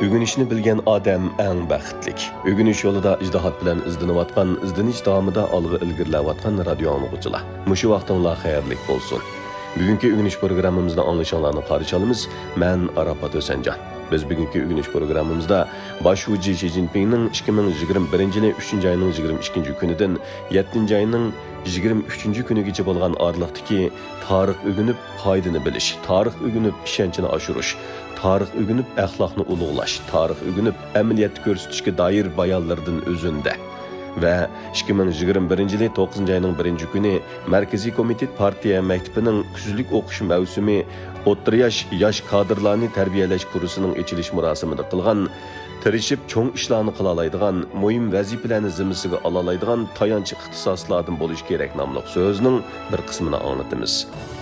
Ögünüşni bilgen adam eng baxtlik. Ögünüş yolida ijdihat bilan izlanayotgan, izdinish davomida olg'a ilgirlayotgan radio anglag'uchilar. Mushu vaqtinglar xayrlik bo'lsin. Bugungi ögünüş programmamizda anglashinglarni qarshi olamiz. Men Arafat O'sanjon. Biz bugungi ögünüş programmamizda Başhuji Xi Jinpingning 2021-yil 3-oyning 22-kunidan 7-oyning 23-kunigacha bo'lgan oraliqdagi tarix ögünüp qoidani bilish, tarix ögünüp ishonchni oshirish, tarix ögünüp axloqni ulug'lash, tarix ögünüp amaliyat ko'rsatishga doir bayonlardan o'zunda va 2021-yil 9-oyning 1-kuni Markaziy komitet partiya maktabining kuzlik o'qish mavsumi o'rta yosh kadrlarni tarbiyalash kursining ochilish marosimida qilgan tirishib cho'ng ishlarni qila oladigan, muhim vazifalarni zimmasiga ola oladigan tayanch ixtisoslardan bo'lish kerak nomli so'zning bir qismini anglatamiz.